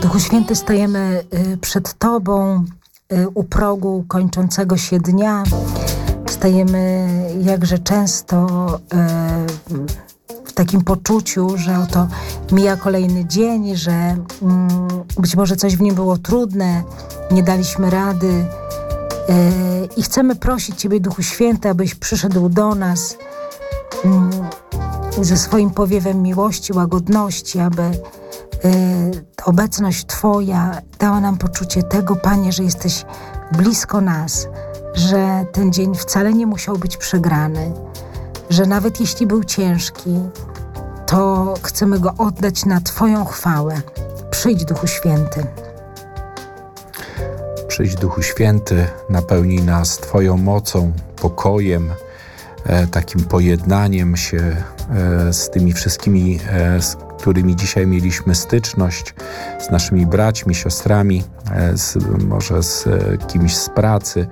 Duchu Święty, stajemy przed Tobą u progu kończącego się dnia. Stajemy jakże często w takim poczuciu, że oto mija kolejny dzień, że być może coś w nim było trudne, nie daliśmy rady i chcemy prosić Ciebie, Duchu Święty, abyś przyszedł do nas ze swoim powiewem miłości, łagodności, aby obecność Twoja dała nam poczucie tego, Panie, że jesteś blisko nas, że ten dzień wcale nie musiał być przegrany, że nawet jeśli był ciężki, to chcemy go oddać na Twoją chwałę. Przyjdź, Duchu Święty. Przyjdź, Duchu Święty, napełnij nas Twoją mocą, pokojem, takim pojednaniem się z tymi wszystkimi, z którymi dzisiaj mieliśmy styczność, z naszymi braćmi, siostrami, może z kimś z pracy,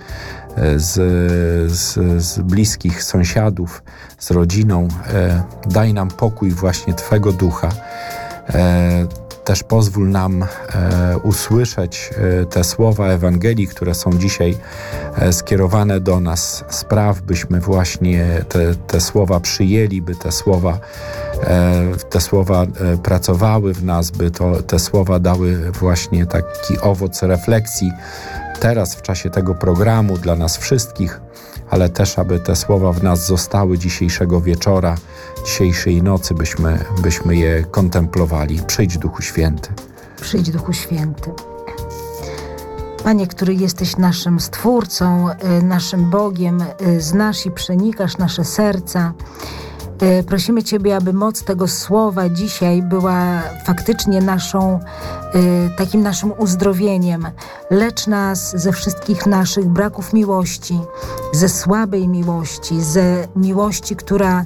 z bliskich sąsiadów, z rodziną. Daj nam pokój właśnie Twego Ducha. Też pozwól nam usłyszeć te słowa Ewangelii, które są dzisiaj skierowane do nas. Spraw, byśmy właśnie te słowa przyjęli, by te słowa pracowały w nas, by te słowa dały właśnie taki owoc refleksji teraz w czasie tego programu dla nas wszystkich, ale też aby te słowa w nas zostały dzisiejszego wieczora, dzisiejszej nocy, byśmy je kontemplowali. Przyjdź, Duchu Święty. Przyjdź, Duchu Święty. Panie, który jesteś naszym Stwórcą, naszym Bogiem, znasz i przenikasz nasze serca. Prosimy Ciebie, aby moc tego słowa dzisiaj była faktycznie takim naszym uzdrowieniem. Lecz nas ze wszystkich naszych braków miłości, ze słabej miłości, ze miłości, która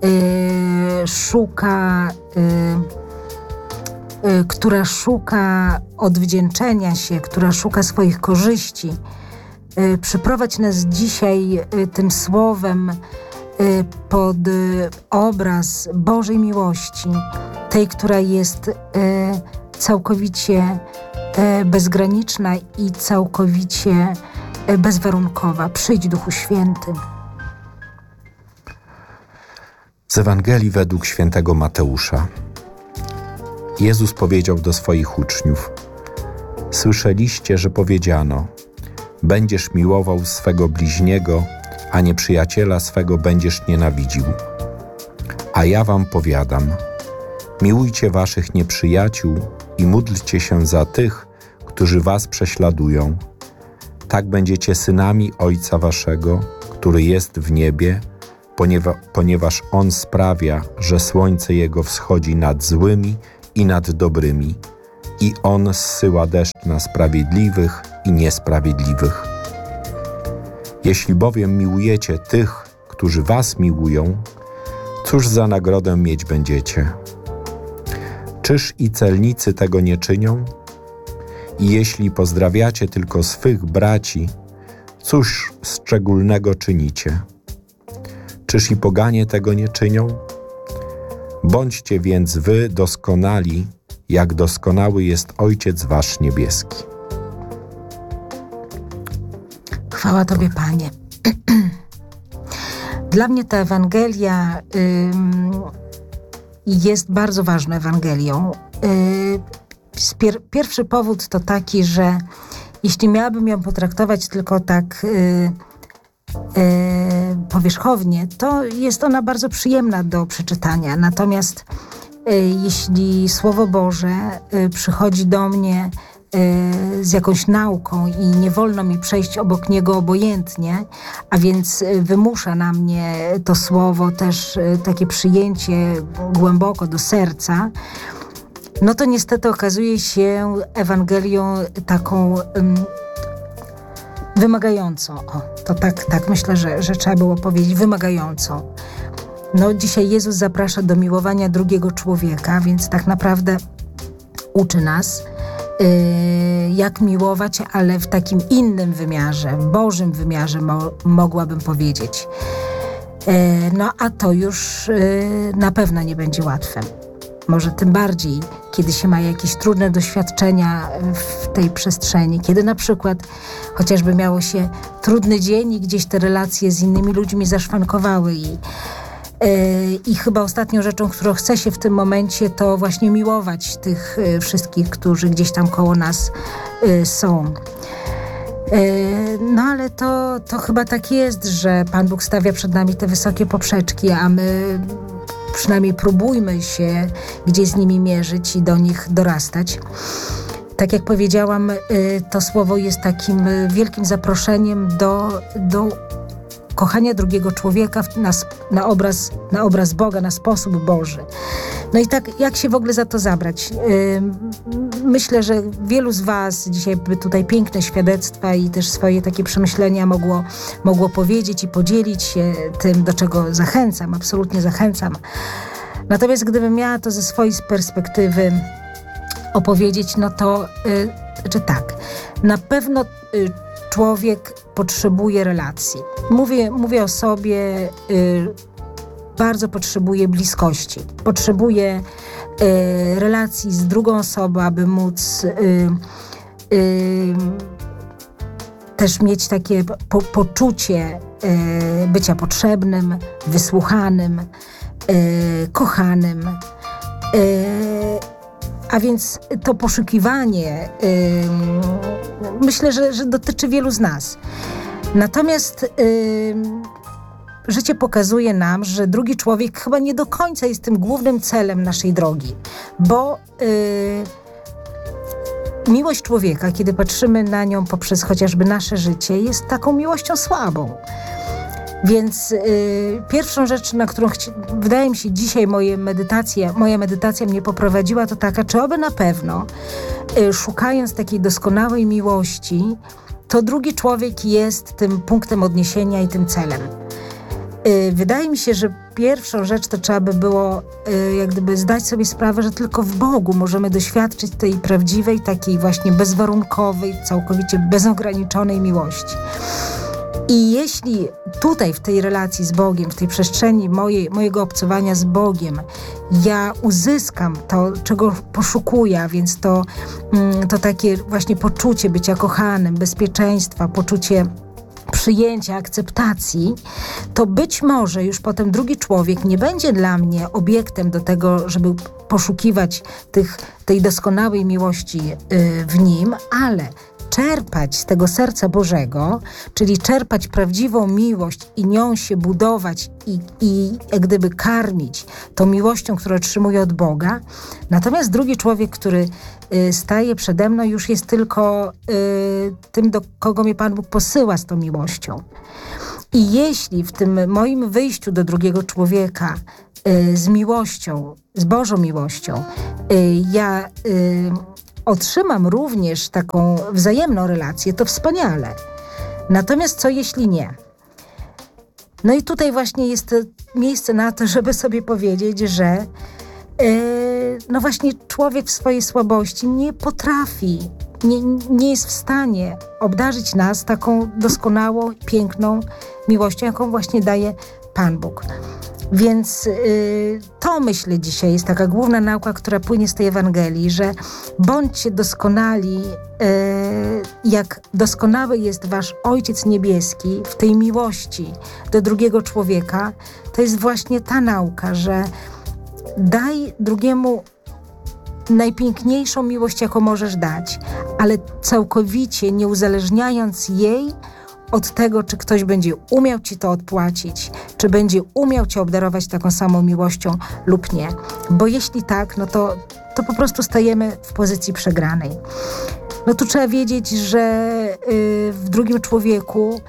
szuka odwdzięczenia się, która szuka swoich korzyści. Przyprowadź nas dzisiaj tym słowem pod obraz Bożej miłości, tej, która jest całkowicie bezgraniczna i całkowicie bezwarunkowa. Przyjdź, Duchu Święty. Z Ewangelii według świętego Mateusza. Jezus powiedział do swoich uczniów: słyszeliście, że powiedziano: będziesz miłował swego bliźniego, a nieprzyjaciela swego będziesz nienawidził. A ja wam powiadam: miłujcie waszych nieprzyjaciół i módlcie się za tych, którzy was prześladują. Tak będziecie synami Ojca waszego, który jest w niebie, ponieważ On sprawia, że słońce Jego wschodzi nad złymi i nad dobrymi, i On zsyła deszcz na sprawiedliwych i niesprawiedliwych. Jeśli bowiem miłujecie tych, którzy was miłują, cóż za nagrodę mieć będziecie? Czyż i celnicy tego nie czynią? I jeśli pozdrawiacie tylko swych braci, cóż szczególnego czynicie? Czyż i poganie tego nie czynią? Bądźcie więc wy doskonali, jak doskonały jest Ojciec wasz niebieski. Chwała Tobie, Panie. Dla mnie ta Ewangelia jest bardzo ważną Ewangelią. Pierwszy powód to taki, że jeśli miałabym ją potraktować tylko tak powierzchownie, to jest ona bardzo przyjemna do przeczytania. Natomiast jeśli Słowo Boże przychodzi do mnie z jakąś nauką i nie wolno mi przejść obok niego obojętnie, a więc wymusza na mnie to słowo też takie przyjęcie głęboko do serca, no to niestety okazuje się Ewangelią taką wymagającą. To tak myślę, że trzeba było powiedzieć, wymagającą. No dzisiaj Jezus zaprasza do miłowania drugiego człowieka, więc tak naprawdę uczy nas, jak miłować, ale w takim innym wymiarze, Bożym wymiarze mogłabym powiedzieć. No a to już na pewno nie będzie łatwe. może tym bardziej, kiedy się ma jakieś trudne doświadczenia w tej przestrzeni, kiedy na przykład chociażby miało się trudny dzień i gdzieś te relacje z innymi ludźmi zaszwankowały i chyba ostatnią rzeczą, którą chce się w tym momencie, to właśnie miłować tych wszystkich, którzy gdzieś tam koło nas są. No ale to chyba tak jest, że Pan Bóg stawia przed nami te wysokie poprzeczki, a my przynajmniej próbujmy się gdzieś z nimi mierzyć i do nich dorastać. Tak jak powiedziałam, to słowo jest takim wielkim zaproszeniem do kochania drugiego człowieka na obraz Boga, na sposób Boży. No i tak, jak się w ogóle za to zabrać? Myślę, że wielu z was dzisiaj by tutaj piękne świadectwa i też swoje takie przemyślenia mogło powiedzieć i podzielić się tym, do czego zachęcam, absolutnie zachęcam. Natomiast gdybym miała to ze swojej perspektywy opowiedzieć, no to że tak, na pewno człowiek potrzebuje relacji. Mówię o sobie, bardzo potrzebuje bliskości. Potrzebuje relacji z drugą osobą, aby móc też mieć takie poczucie bycia potrzebnym, wysłuchanym, kochanym. A więc to poszukiwanie myślę, że dotyczy wielu z nas. Natomiast życie pokazuje nam, że drugi człowiek chyba nie do końca jest tym głównym celem naszej drogi, bo miłość człowieka, kiedy patrzymy na nią poprzez chociażby nasze życie, jest taką miłością słabą. Więc pierwszą rzecz, na którą wydaje mi się dzisiaj moja medytacja mnie poprowadziła, to taka, czy oby na pewno szukając takiej doskonałej miłości, to drugi człowiek jest tym punktem odniesienia i tym celem. Wydaje mi się, że pierwszą rzecz to trzeba by było jak gdyby zdać sobie sprawę, że tylko w Bogu możemy doświadczyć tej prawdziwej, takiej właśnie bezwarunkowej, całkowicie bezograniczonej miłości. I jeśli tutaj w tej relacji z Bogiem, w tej przestrzeni mojego obcowania z Bogiem, ja uzyskam to, czego poszukuję, a więc to takie właśnie poczucie bycia kochanym, bezpieczeństwa, poczucie przyjęcia, akceptacji, to być może już potem drugi człowiek nie będzie dla mnie obiektem do tego, żeby poszukiwać tej doskonałej miłości w nim, ale czerpać z tego serca Bożego, czyli czerpać prawdziwą miłość i nią się budować i jak gdyby karmić tą miłością, którą otrzymuję od Boga. Natomiast drugi człowiek, który staje przede mną, już jest tylko tym, do kogo mnie Pan Bóg posyła z tą miłością. I jeśli w tym moim wyjściu do drugiego człowieka z miłością, z Bożą miłością, ja otrzymam również taką wzajemną relację, to wspaniale. Natomiast co jeśli nie? No i tutaj właśnie jest miejsce na to, żeby sobie powiedzieć, że no właśnie człowiek w swojej słabości nie potrafi, nie jest w stanie obdarzyć nas taką doskonałą, piękną miłością, jaką właśnie daje Pan Bóg. Więc to, myślę, dzisiaj jest taka główna nauka, która płynie z tej Ewangelii, że bądźcie doskonali, jak doskonały jest wasz Ojciec Niebieski w tej miłości do drugiego człowieka. To jest właśnie ta nauka, że daj drugiemu najpiękniejszą miłość, jaką możesz dać, ale całkowicie nie uzależniając jej od tego, czy ktoś będzie umiał ci to odpłacić, czy będzie umiał cię obdarować taką samą miłością lub nie. Bo jeśli tak, no to po prostu stajemy w pozycji przegranej. No tu trzeba wiedzieć, że w drugim człowieku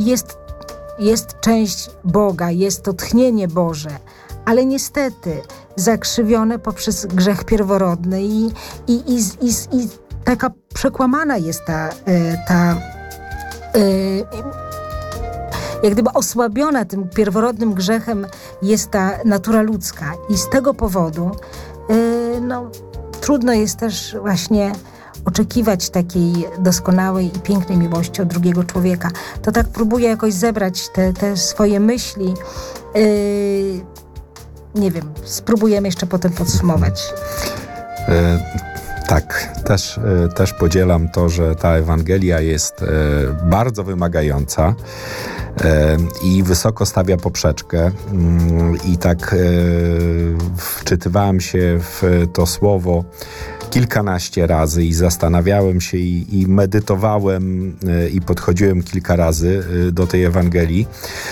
jest część Boga, jest to tchnienie Boże, ale niestety zakrzywione poprzez grzech pierworodny i taka przekłamana jest ta jak gdyby osłabiona tym pierworodnym grzechem jest ta natura ludzka i z tego powodu trudno jest też właśnie oczekiwać takiej doskonałej i pięknej miłości od drugiego człowieka. To tak próbuję jakoś zebrać te swoje myśli. nie wiem, spróbujemy jeszcze potem podsumować. Tak, też podzielam to, że ta Ewangelia jest bardzo wymagająca i wysoko stawia poprzeczkę i tak wczytywałem się w to słowo kilkanaście razy i zastanawiałem się i medytowałem i podchodziłem kilka razy do tej Ewangelii.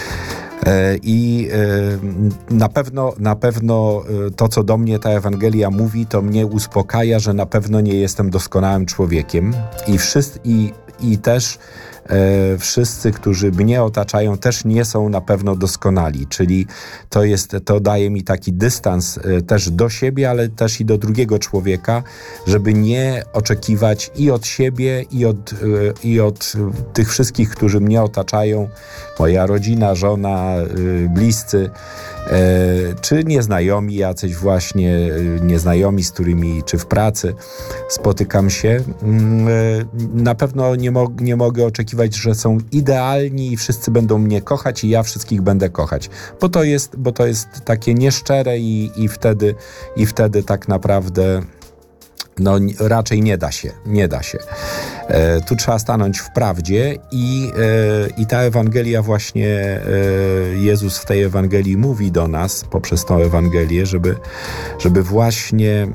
I na pewno to, co do mnie ta Ewangelia mówi, to mnie uspokaja, że na pewno nie jestem doskonałym człowiekiem i też wszyscy, którzy mnie otaczają, też nie są na pewno doskonali, czyli to daje mi taki dystans też do siebie, ale też i do drugiego człowieka, żeby nie oczekiwać i od siebie, i od tych wszystkich, którzy mnie otaczają, moja rodzina, żona, bliscy, czy nieznajomi jacyś właśnie, nieznajomi, z którymi czy w pracy spotykam się. Na pewno nie mogę oczekiwać, że są idealni i wszyscy będą mnie kochać i ja wszystkich będę kochać, bo to jest takie nieszczere i wtedy tak naprawdę raczej nie da się. Tu trzeba stanąć w prawdzie i ta Ewangelia właśnie, Jezus w tej Ewangelii mówi do nas poprzez tą Ewangelię, żeby właśnie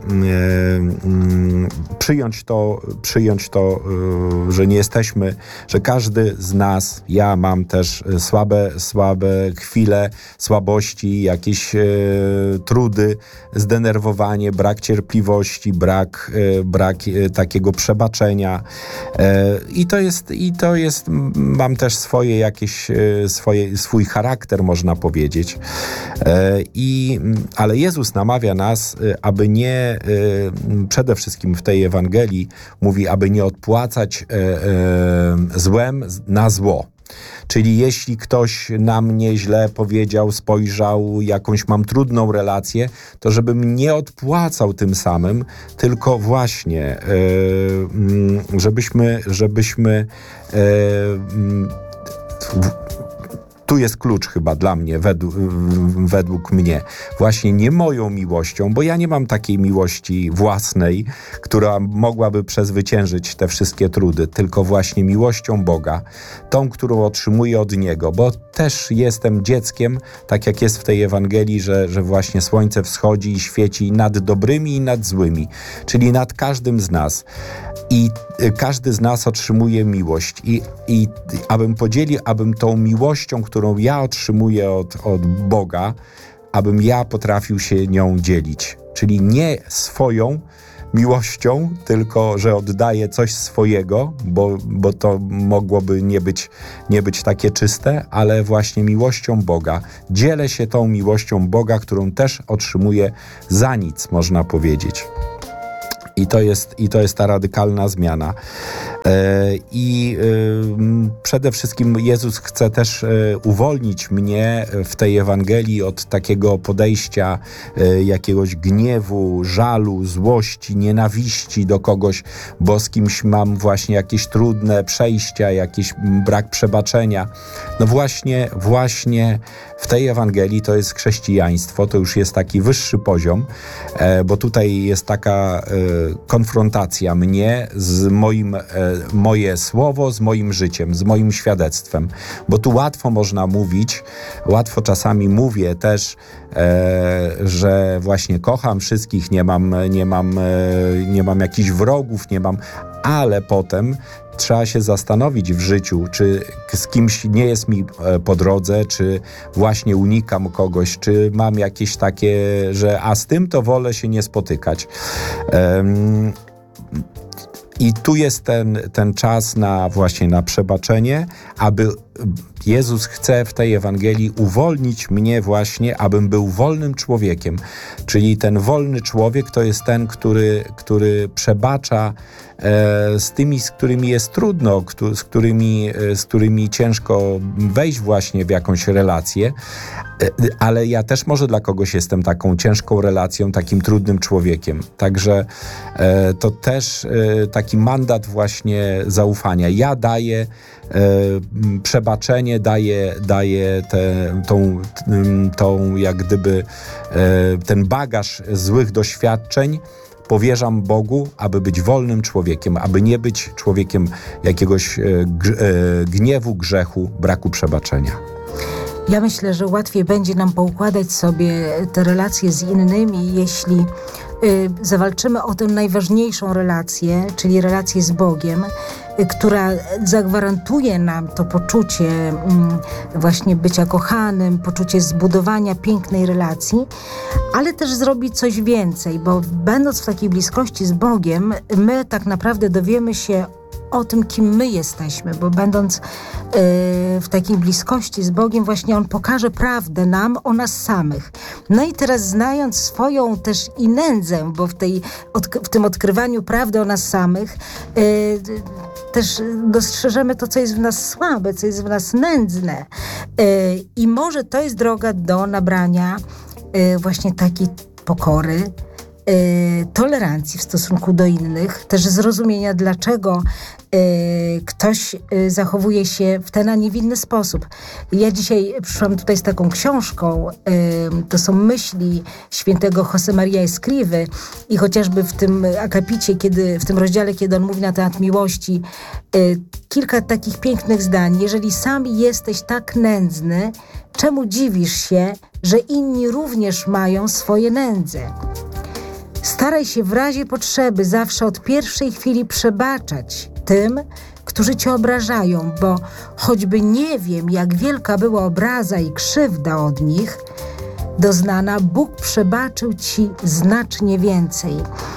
przyjąć to, że nie jesteśmy, że każdy z nas, ja mam też słabe chwile, słabości, jakieś trudy, zdenerwowanie, brak cierpliwości, brak takiego przebaczenia. I to jest, mam też swój charakter, można powiedzieć. Ale Jezus namawia nas, aby nie, przede wszystkim w tej Ewangelii mówi, aby nie odpłacać złem na zło. Czyli jeśli ktoś na mnie źle powiedział, spojrzał, jakąś mam trudną relację, to żebym nie odpłacał tym samym, tylko właśnie, żebyśmy tu jest klucz chyba dla mnie, według mnie. Właśnie nie moją miłością, bo ja nie mam takiej miłości własnej, która mogłaby przezwyciężyć te wszystkie trudy, tylko właśnie miłością Boga, tą, którą otrzymuję od Niego, bo też jestem dzieckiem, tak jak jest w tej Ewangelii, że właśnie słońce wschodzi i świeci nad dobrymi i nad złymi, czyli nad każdym z nas. I każdy z nas otrzymuje miłość i abym tą miłością, którą ja otrzymuję od Boga, abym ja potrafił się nią dzielić. Czyli nie swoją miłością, tylko że oddaję coś swojego, bo to mogłoby nie być takie czyste, ale właśnie miłością Boga. Dzielę się tą miłością Boga, którą też otrzymuję za nic, można powiedzieć. I to jest ta radykalna zmiana. Przede wszystkim Jezus chce też uwolnić mnie w tej Ewangelii od takiego podejścia jakiegoś gniewu, żalu, złości, nienawiści do kogoś, bo z kimś mam właśnie jakieś trudne przejścia, jakiś brak przebaczenia. No właśnie w tej Ewangelii to jest chrześcijaństwo, to już jest taki wyższy poziom, bo tutaj jest taka konfrontacja mnie z moje słowo z moim życiem, z moim świadectwem. Bo tu łatwo można mówić, łatwo czasami mówię też, że właśnie kocham wszystkich, nie mam jakichś wrogów, ale potem trzeba się zastanowić w życiu, czy z kimś nie jest mi po drodze, czy właśnie unikam kogoś, czy mam jakieś takie, że z tym to wolę się nie spotykać. I tu jest ten czas na przebaczenie, aby Jezus chce w tej Ewangelii uwolnić mnie właśnie, abym był wolnym człowiekiem. Czyli ten wolny człowiek to jest ten, który przebacza z tymi, z którymi jest trudno, z którymi ciężko wejść właśnie w jakąś relację, ale ja też może dla kogoś jestem taką ciężką relacją, takim trudnym człowiekiem. Także to też taki mandat właśnie zaufania. Ja daję przebaczenie przebaczenie, daje tą jak gdyby ten bagaż złych doświadczeń, powierzam Bogu, aby być wolnym człowiekiem, aby nie być człowiekiem jakiegoś gniewu, grzechu, braku przebaczenia. Ja myślę, że łatwiej będzie nam poukładać sobie te relacje z innymi, jeśli zawalczymy o tę najważniejszą relację, czyli relację z Bogiem, która zagwarantuje nam to poczucie właśnie bycia kochanym, poczucie zbudowania pięknej relacji, ale też zrobić coś więcej, bo będąc w takiej bliskości z Bogiem, my tak naprawdę dowiemy się o tym, kim my jesteśmy, bo będąc w takiej bliskości z Bogiem, właśnie On pokaże prawdę nam o nas samych. No i teraz, znając swoją też i nędzę, bo w tym odkrywaniu prawdy o nas samych też dostrzeżemy to, co jest w nas słabe, co jest w nas nędzne. I może to jest droga do nabrania właśnie takiej pokory, tolerancji w stosunku do innych, też zrozumienia, dlaczego ktoś zachowuje się w ten, a nie w inny sposób. Ja dzisiaj przyszłam tutaj z taką książką, to są myśli świętego Josemaria Escrivy i chociażby w tym akapicie, w tym rozdziale, kiedy on mówi na temat miłości, kilka takich pięknych zdań. Jeżeli sam jesteś tak nędzny, czemu dziwisz się, że inni również mają swoje nędze? Staraj się w razie potrzeby zawsze od pierwszej chwili przebaczać tym, którzy cię obrażają, bo choćby nie wiem, jak wielka była obraza i krzywda od nich doznana, Bóg przebaczył ci znacznie więcej.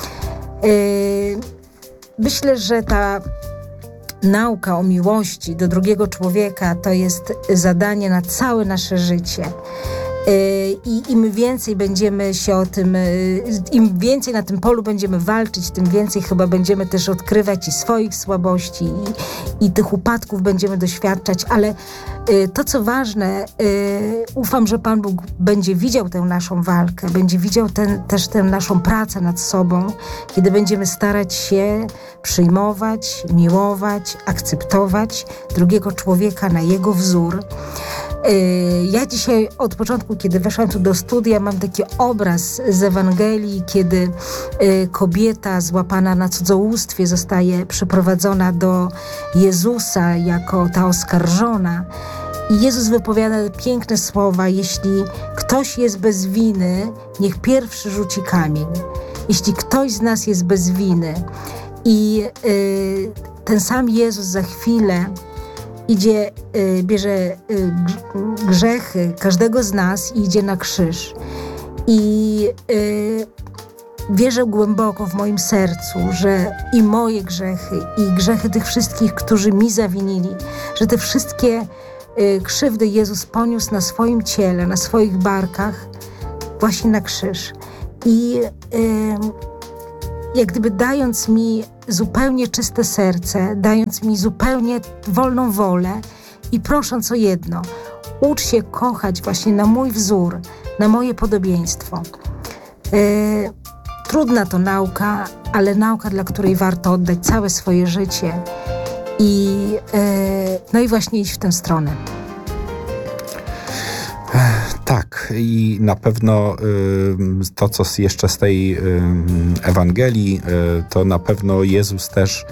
Myślę, że ta nauka o miłości do drugiego człowieka to jest zadanie na całe nasze życie. I im więcej będziemy się o tym, im więcej na tym polu będziemy walczyć, tym więcej chyba będziemy też odkrywać i swoich słabości i tych upadków będziemy doświadczać, ale to, co ważne, ufam, że Pan Bóg będzie widział tę naszą walkę, będzie widział też tę naszą pracę nad sobą, kiedy będziemy starać się przyjmować, miłować, akceptować drugiego człowieka na jego wzór. Ja dzisiaj od początku, kiedy weszłam tu do studia, mam taki obraz z Ewangelii, kiedy kobieta złapana na cudzołóstwie zostaje przyprowadzona do Jezusa jako ta oskarżona. I Jezus wypowiada piękne słowa: jeśli ktoś jest bez winy, niech pierwszy rzuci kamień. Jeśli ktoś z nas jest bez winy. I ten sam Jezus za chwilę bierze grzechy każdego z nas i idzie na krzyż. I wierzę głęboko w moim sercu, że i moje grzechy, i grzechy tych wszystkich, którzy mi zawinili, że te wszystkie krzywdy Jezus poniósł na swoim ciele, na swoich barkach, właśnie na krzyż. I jak gdyby dając mi zupełnie czyste serce, dając mi zupełnie wolną wolę i prosząc o jedno: ucz się kochać właśnie na mój wzór, na moje podobieństwo. Trudna to nauka, ale nauka, dla której warto oddać całe swoje życie no i właśnie iść w tę stronę. Tak, i na pewno to, co jeszcze z tej Ewangelii, to na pewno Jezus też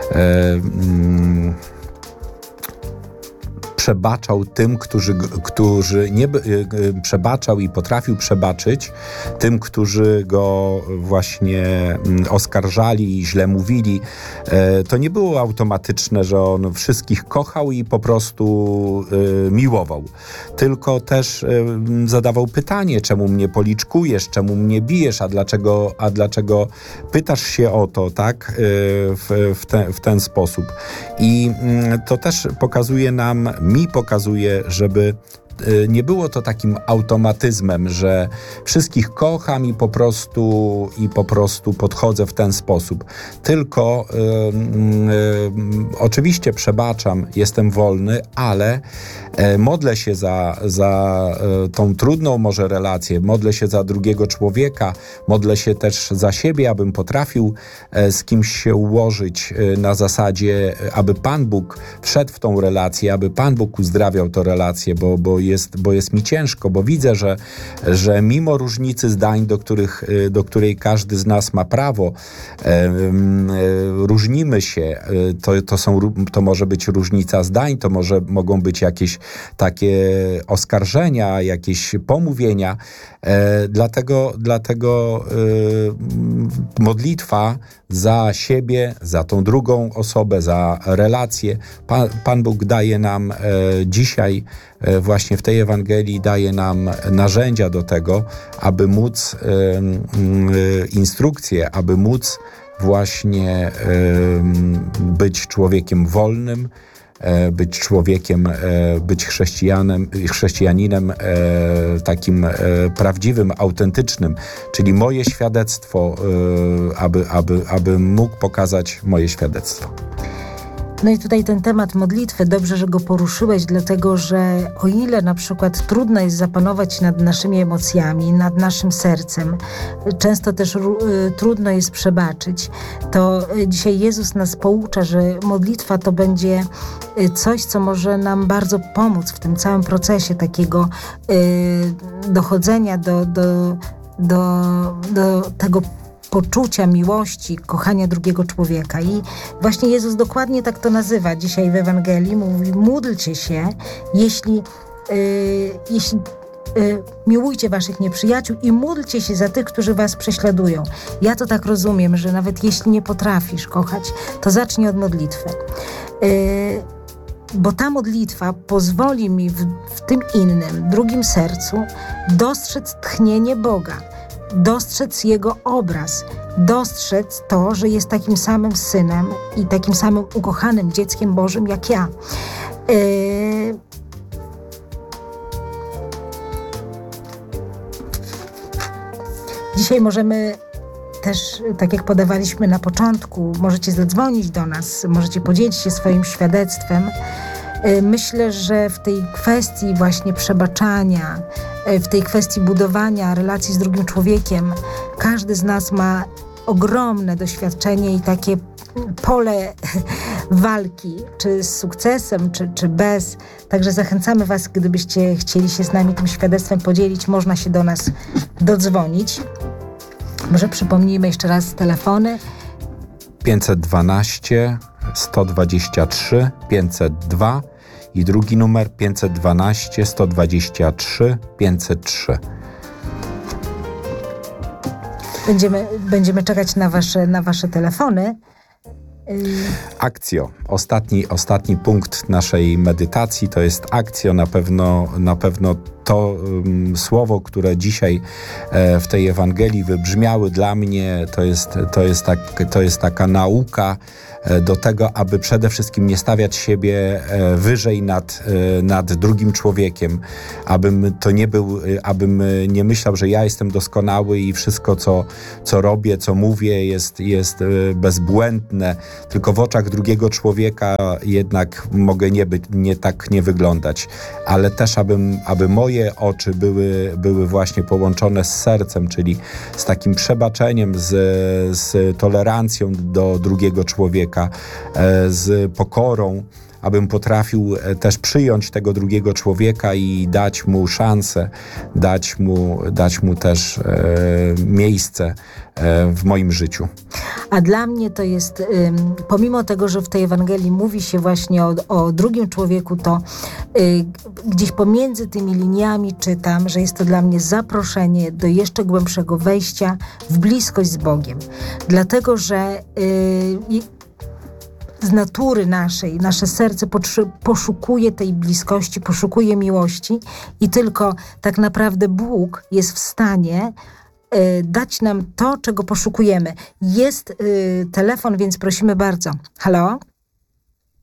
przebaczał tym, którzy nie przebaczał i potrafił przebaczyć tym, którzy go właśnie oskarżali i źle mówili. To nie było automatyczne, że on wszystkich kochał i po prostu miłował. Tylko też zadawał pytanie: czemu mnie policzkujesz, czemu mnie bijesz, a dlaczego pytasz się o to, tak? W ten sposób. I to też pokazuje mi pokazuje, żeby było to takim automatyzmem, że wszystkich kocham i po prostu podchodzę w ten sposób. Tylko oczywiście przebaczam, jestem wolny, ale modlę się za tą trudną może relację, modlę się za drugiego człowieka, modlę się też za siebie, abym potrafił z kimś się ułożyć na zasadzie, aby Pan Bóg wszedł w tą relację, aby Pan Bóg uzdrawiał tę relację, bo jest mi ciężko, bo widzę, że mimo różnicy zdań, do której każdy z nas ma prawo, różnimy się, to może być różnica zdań, to mogą być jakieś takie oskarżenia, jakieś pomówienia. Dlatego modlitwa za siebie, za tą drugą osobę, za relację. Pan Bóg daje nam dzisiaj, właśnie w tej Ewangelii, daje nam narzędzia do tego, aby móc instrukcję, aby móc właśnie być człowiekiem wolnym, być człowiekiem, być chrześcijaninem takim prawdziwym, autentycznym, czyli moje świadectwo, aby mógł pokazać moje świadectwo. No i tutaj ten temat modlitwy, dobrze, że go poruszyłeś, dlatego że o ile na przykład trudno jest zapanować nad naszymi emocjami, nad naszym sercem, często też trudno jest przebaczyć, to dzisiaj Jezus nas poucza, że modlitwa to będzie coś, co może nam bardzo pomóc w tym całym procesie takiego dochodzenia do tego poczucia miłości, kochania drugiego człowieka. I właśnie Jezus dokładnie tak to nazywa dzisiaj w Ewangelii. Mówi, módlcie się, jeśli miłujcie waszych nieprzyjaciół i módlcie się za tych, którzy was prześladują. Ja to tak rozumiem, że nawet jeśli nie potrafisz kochać, to zacznij od modlitwy. Bo ta modlitwa pozwoli mi w tym innym, drugim sercu dostrzec tchnienie Boga, dostrzec Jego obraz, dostrzec to, że jest takim samym synem i takim samym ukochanym dzieckiem Bożym jak ja. Dzisiaj możemy też, tak jak podawaliśmy na początku, możecie zadzwonić do nas, możecie podzielić się swoim świadectwem. Myślę, że w tej kwestii właśnie przebaczania, w tej kwestii budowania relacji z drugim człowiekiem, każdy z nas ma ogromne doświadczenie i takie pole walki, czy z sukcesem, czy bez. Także zachęcamy was, gdybyście chcieli się z nami tym świadectwem podzielić, można się do nas dodzwonić. Może przypomnijmy jeszcze raz telefony. 512 123 502 i drugi numer 512 123 503. Będziemy czekać na wasze telefony. Akcjo. Ostatni punkt naszej medytacji to jest akcjo. Na pewno to słowo, które dzisiaj w tej Ewangelii wybrzmiały dla mnie, to jest taka nauka do tego, aby przede wszystkim nie stawiać siebie wyżej nad drugim człowiekiem, abym nie myślał, że ja jestem doskonały i wszystko, co robię, co mówię, jest bezbłędne, tylko w oczach drugiego człowieka jednak mogę nie wyglądać, ale też aby moje oczy były właśnie połączone z sercem, czyli z takim przebaczeniem, z tolerancją do drugiego człowieka, z pokorą, abym potrafił też przyjąć tego drugiego człowieka i dać mu szansę, dać mu też miejsce w moim życiu. A dla mnie to jest, pomimo tego, że w tej Ewangelii mówi się właśnie o drugim człowieku, to gdzieś pomiędzy tymi liniami czytam, że jest to dla mnie zaproszenie do jeszcze głębszego wejścia w bliskość z Bogiem. Dlatego, że z natury naszej, nasze serce poszukuje tej bliskości, poszukuje miłości i tylko tak naprawdę Bóg jest w stanie dać nam to, czego poszukujemy. Jest telefon, więc prosimy bardzo. Halo?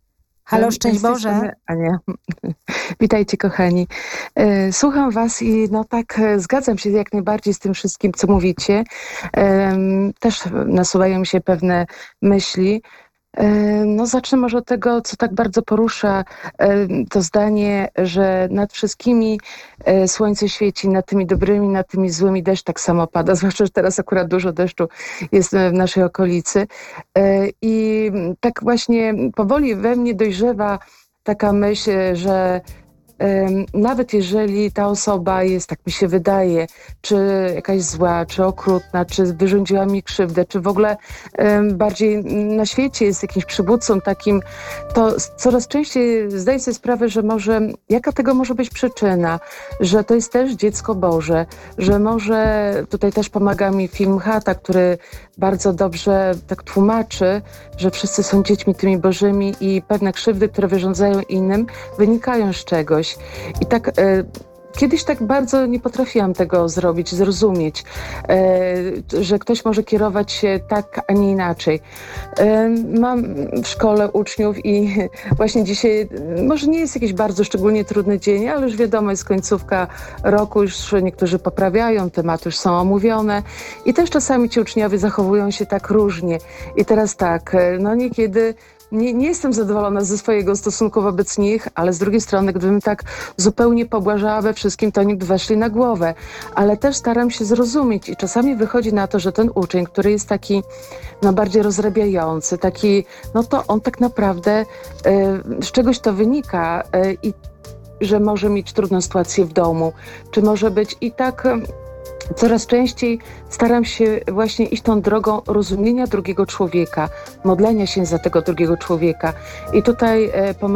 Halo, szczęść Z tej Boże. strony Ania. Witajcie, kochani. Słucham was i no tak, zgadzam się jak najbardziej z tym wszystkim, co mówicie. Też nasuwają mi się pewne myśli. No zacznę może od tego, co tak bardzo porusza to zdanie, że nad wszystkimi słońce świeci, nad tymi dobrymi, nad tymi złymi deszcz tak samo pada, zwłaszcza, że teraz akurat dużo deszczu jest w naszej okolicy. I tak właśnie powoli we mnie dojrzewa taka myśl, że nawet jeżeli ta osoba jest, tak mi się wydaje, czy jakaś zła, czy okrutna, czy wyrządziła mi krzywdę, czy w ogóle bardziej na świecie jest jakimś przywódcą takim, to coraz częściej zdaję sobie sprawę, że jaka tego może być przyczyna, że to jest też dziecko Boże, że może tutaj też pomaga mi film Chata, który bardzo dobrze tak tłumaczy, że wszyscy są dziećmi tymi Bożymi i pewne krzywdy, które wyrządzają innym, wynikają z czegoś. I tak kiedyś tak bardzo nie potrafiłam tego zrozumieć, że ktoś może kierować się tak, a nie inaczej. Mam w szkole uczniów i właśnie dzisiaj, może nie jest jakiś bardzo szczególnie trudny dzień, ale już wiadomo, jest końcówka roku, już niektórzy poprawiają, tematy już są omówione i też czasami ci uczniowie zachowują się tak różnie. I teraz tak, no niekiedy nie jestem zadowolona ze swojego stosunku wobec nich, ale z drugiej strony, gdybym tak zupełnie pobłażała we wszystkim, to oni by weszli na głowę. Ale też staram się zrozumieć i czasami wychodzi na to, że ten uczeń, który jest taki bardziej rozrabiający, taki, no to on tak naprawdę z czegoś to wynika i że może mieć trudną sytuację w domu, czy może być i tak... Coraz częściej staram się właśnie iść tą drogą rozumienia drugiego człowieka, modlenia się za tego drugiego człowieka. I tutaj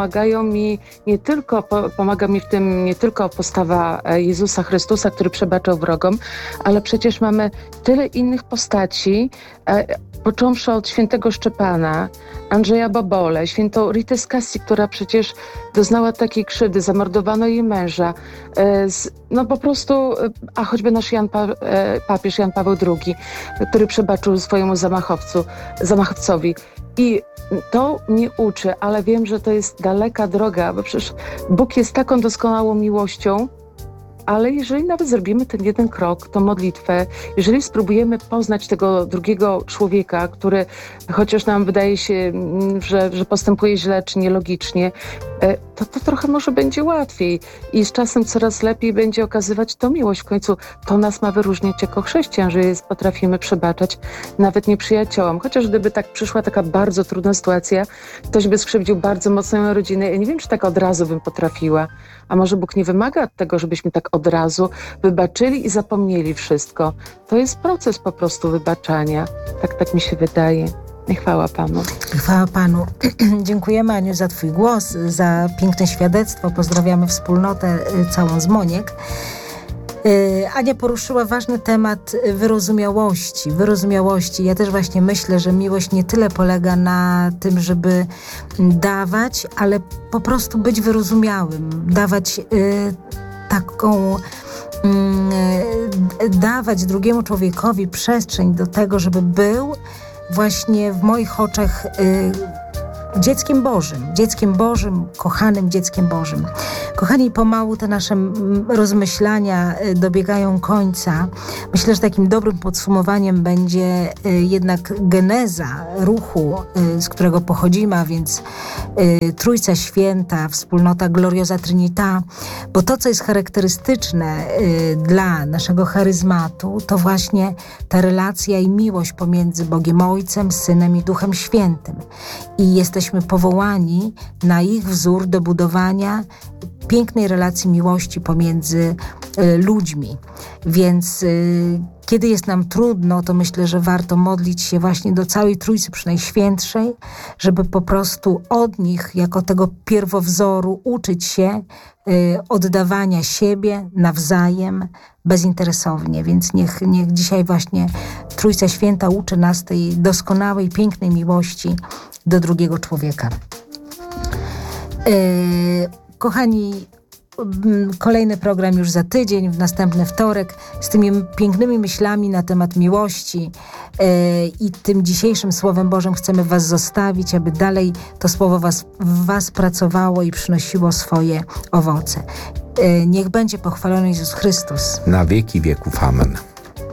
pomaga mi w tym nie tylko postawa Jezusa Chrystusa, który przebaczał wrogom, ale przecież mamy tyle innych postaci, począwszy od świętego Szczepana, Andrzeja Bobole, świętą Ritę z Cassi, która przecież doznała takiej krzywdy, zamordowano jej męża. No po prostu, a choćby nasz papież Jan Paweł II, który przebaczył swojemu zamachowcowi. I to mnie uczy, ale wiem, że to jest daleka droga, bo przecież Bóg jest taką doskonałą miłością, ale jeżeli nawet zrobimy ten jeden krok, tą modlitwę, jeżeli spróbujemy poznać tego drugiego człowieka, który chociaż nam wydaje się, że postępuje źle czy nielogicznie, to trochę może będzie łatwiej i z czasem coraz lepiej będzie okazywać to miłość. W końcu to nas ma wyróżniać jako chrześcijan, że potrafimy przebaczać nawet nieprzyjaciołom. Chociaż gdyby tak przyszła taka bardzo trudna sytuacja, ktoś by skrzywdził bardzo mocno moją rodzinę. Ja nie wiem, czy tak od razu bym potrafiła. A może Bóg nie wymaga od tego, żebyśmy tak od razu wybaczyli i zapomnieli wszystko. To jest proces po prostu wybaczania. Tak mi się wydaje. I chwała Panu. Chwała Panu. Dziękujemy, Aniu, za Twój głos, za piękne świadectwo. Pozdrawiamy wspólnotę całą z Moniek. Ania poruszyła ważny temat wyrozumiałości. Ja też właśnie myślę, że miłość nie tyle polega na tym, żeby dawać, ale po prostu być wyrozumiałym. Dawać drugiemu człowiekowi przestrzeń do tego, żeby był właśnie w moich oczach dzieckiem Bożym, kochanym dzieckiem Bożym. Kochani, pomału te nasze rozmyślania dobiegają końca. Myślę, że takim dobrym podsumowaniem będzie jednak geneza ruchu, z którego pochodzimy, a więc Trójca Święta, wspólnota Gloriosa Trinita, bo to, co jest charakterystyczne dla naszego charyzmatu, to właśnie ta relacja i miłość pomiędzy Bogiem Ojcem, Synem i Duchem Świętym. I jesteśmy powołani na ich wzór do budowania pięknej relacji miłości pomiędzy ludźmi. Więc kiedy jest nam trudno, to myślę, że warto modlić się właśnie do całej Trójcy Przenajświętszej, żeby po prostu od nich, jako tego pierwowzoru, uczyć się oddawania siebie nawzajem, bezinteresownie. Więc niech dzisiaj właśnie Trójca Święta uczy nas tej doskonałej, pięknej miłości do drugiego człowieka. Kochani, kolejny program już za tydzień, w następny wtorek, z tymi pięknymi myślami na temat miłości i tym dzisiejszym Słowem Bożym chcemy was zostawić, aby dalej to Słowo w was pracowało i przynosiło swoje owoce. Niech będzie pochwalony Jezus Chrystus. Na wieki wieków. Amen.